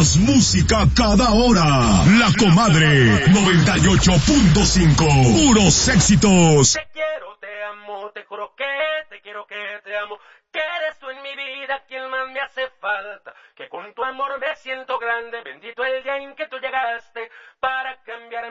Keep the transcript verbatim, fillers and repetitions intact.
Más música cada hora. La Comadre noventa y ocho punto cinco. Puros éxitos. Te quiero, te amo, te juro que te quiero, que te amo. Que eres tú en mi vida quien más me hace falta. Que con tu amor me siento grande. Bendito el día en que tú llegaste para cambiar